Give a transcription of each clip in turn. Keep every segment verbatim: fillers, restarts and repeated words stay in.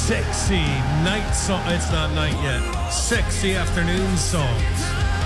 sexy night song. It's not night yet. Sexy afternoon songs.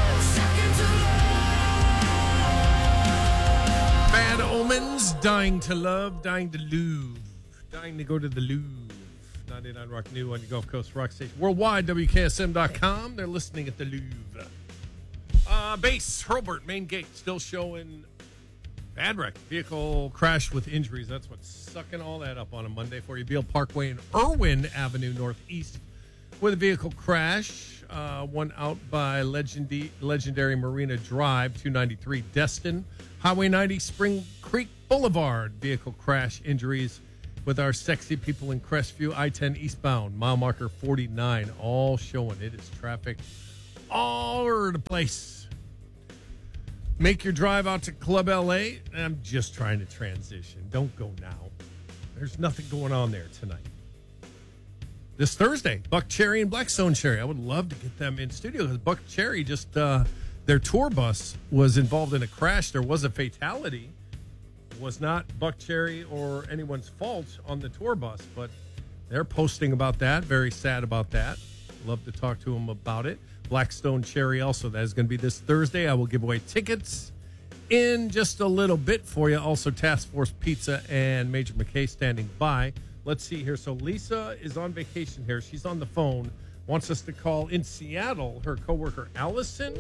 Bad Omens, Dying to Love, Dying to Louvre, Dying to Go to the Louvre. ninety-nine Rock New on your Gulf Coast Rock Station. Worldwide, W K S M dot com. They're listening at the Louvre. Uh, base, Hurlburt, main gate, still showing bad wreck. Vehicle crash with injuries. That's what's sucking all that up on a Monday for you. Beale Parkway and Irwin Avenue Northeast with a vehicle crash. Uh, one out by Legendi- Legendary Marina Drive, two ninety-three Destin. Highway ninety, Spring Creek Boulevard. Vehicle crash injuries with our sexy people in Crestview. I ten eastbound, mile marker forty-nine. All showing. It is traffic all over the place. Make your drive out to Club L A. I'm just trying to transition. Don't go now. There's nothing going on there tonight. This Thursday, Buck Cherry and Blackstone Cherry. I would love to get them in studio because Buck Cherry just, uh, their tour bus was involved in a crash. There was a fatality. It was not Buck Cherry or anyone's fault on the tour bus, but they're posting about that. Very sad about that. Love to talk to them about it. Blackstone Cherry also. That is going to be this Thursday. I will give away tickets in just a little bit for you. Also, Task Force Pizza and Major McKay standing by. Let's see here. So Lisa is on vacation here. She's on the phone. Wants us to call in Seattle her coworker Allison.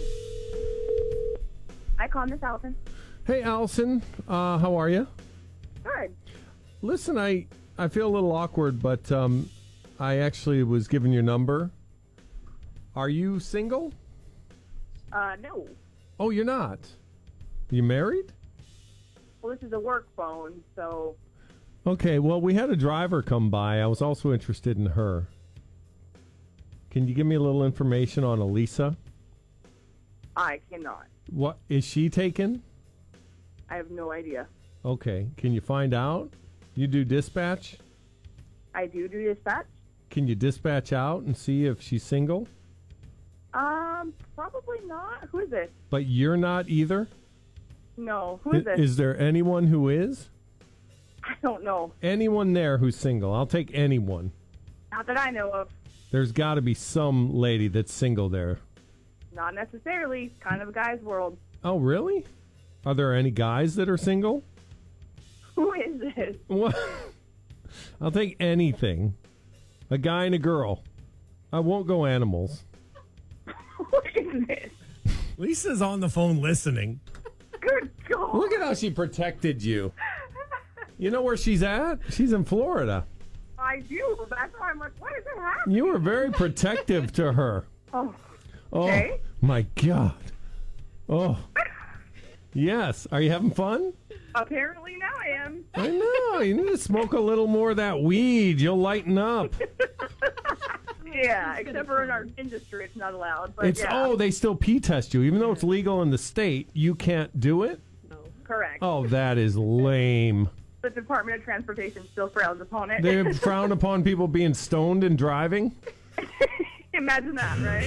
Hi, call Miss Allison. Hey, Allison. Uh, how are you? Good. Listen, I, I feel a little awkward, but um, I actually was given your number. Are you single? Uh, no. Oh, you're not? You married? Well, this is a work phone, so... Okay, well, we had a driver come by. I was also interested in her. Can you give me a little information on Elisa? I cannot. What, is she taken? I have no idea. Okay, can you find out? You do dispatch? I do do dispatch. Can you dispatch out and see if she's single? Um, probably not. Who is this? But you're not either? No. Who is I- this? Is there anyone who is? I don't know. Anyone there who's single? I'll take anyone. Not that I know of. There's got to be some lady that's single there. Not necessarily. Kind of a guy's world. Oh, really? Are there any guys that are single? Who is this? What? I'll take anything. A guy and a girl. I won't go animals. Who is this? Lisa's on the phone listening. Good God. Look at how she protected you. You know where she's at? She's in Florida. I do. That's why I'm like, what is that happening? You were very protective to her. Oh. Oh, Okay. my God. Oh. Yes. Are you having fun? Apparently now I am. I know. You need to smoke a little more of that weed. You'll lighten up. Yeah, except for in our industry, it's not allowed. But It's yeah. oh, they still pee test you. Even though it's legal in the state, you can't do it? No. Correct. Oh, that is lame. The Department of Transportation still frowns upon it. They frown upon people being stoned and driving? Imagine that, right?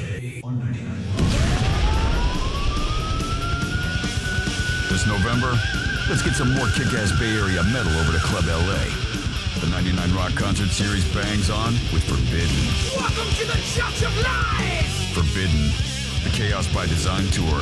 This November, let's get some more kick-ass Bay Area metal over to Club L A. The ninety-nine Rock Concert Series bangs on with Forbidden. Welcome to the Church of Life! Forbidden, the Chaos by Design Tour.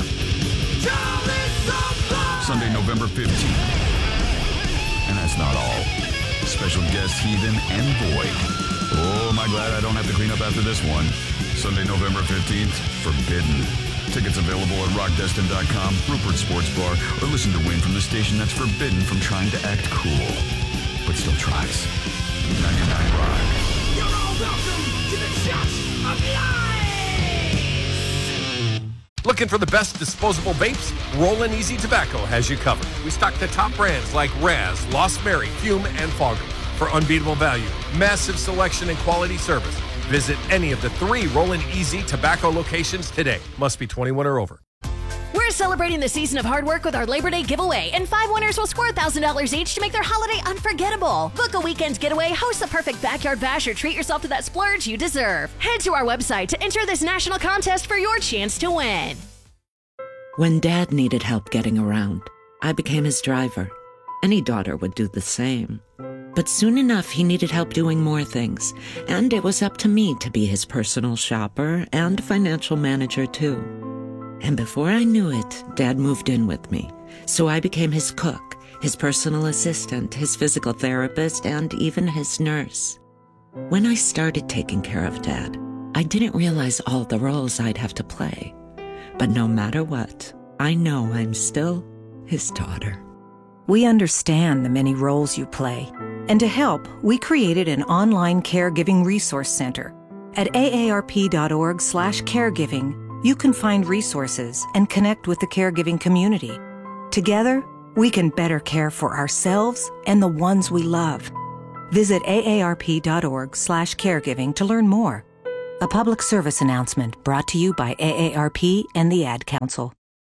Sunday, November fifteenth. And that's not all. Special guest Heathen and Void. Oh, am I glad I don't have to clean up after this one. Sunday, November fifteenth, Forbidden. Tickets available at rock destin dot com, Rupert Sports Bar, or listen to Wayne from the station that's forbidden from trying to act cool, but still tries. ninety-nine Rock. You're all welcome to the Church of Life! Looking for the best disposable vapes? Rollin' Easy Tobacco has you covered. We stock the top brands like Raz, Lost Mary, Fume, and Fogger. For unbeatable value, massive selection, and quality service, visit any of the three Rollin' Easy Tobacco locations today. Must be twenty-one or over. We're celebrating the season of hard work with our Labor Day giveaway, and five winners will score one thousand dollars each to make their holiday unforgettable. Book a weekend getaway, host the perfect backyard bash, or treat yourself to that splurge you deserve. Head to our website to enter this national contest for your chance to win. When Dad needed help getting around, I became his driver. Any daughter would do the same. But soon enough, he needed help doing more things, and it was up to me to be his personal shopper and financial manager, too. And before I knew it, Dad moved in with me, so I became his cook, his personal assistant, his physical therapist, and even his nurse. When I started taking care of Dad, I didn't realize all the roles I'd have to play. But no matter what, I know I'm still his daughter. We understand the many roles you play. And to help, we created an online caregiving resource center. At aarp.org slash caregiving, you can find resources and connect with the caregiving community. Together, we can better care for ourselves and the ones we love. Visit aarp.org slash caregiving to learn more. A public service announcement brought to you by A A R P and the Ad Council.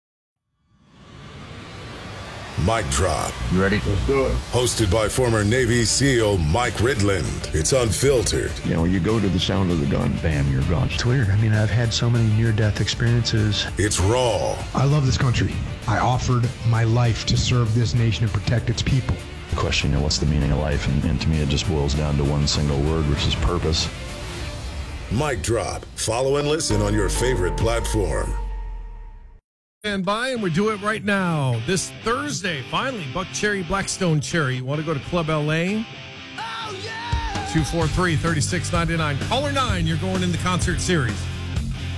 Mic Drop. You ready? Let's do it. Hosted by former Navy SEAL Mike Ridland. It's unfiltered. You know, you go to the sound of the gun, bam, you're gone. It's weird. I mean, I've had so many near-death experiences. It's raw. I love this country. I offered my life to serve this nation and protect its people. The question, you know, what's the meaning of life? And, and to me, it just boils down to one single word, which is purpose. Mic Drop. Follow and listen on your favorite platform. Stand by, and we do it right now. This Thursday, finally, Buck Cherry, Blackstone Cherry. You want to go to Club L A? Oh, yeah! two four three, three six nine nine. Caller nine, you're going in the concert series.